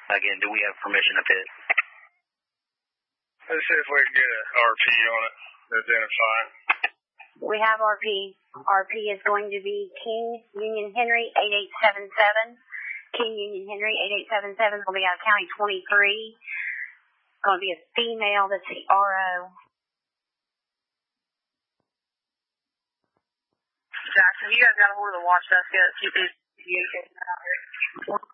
Again, do we have permission to pit? Let's see if we can get an RP on it. Identify. We have RP. RP is going to be King Union Henry 8877. King Union Henry 8877 will be out of County 23. It's going to be a female that's the RO. Jackson, you guys got a hold of the watch desk yet?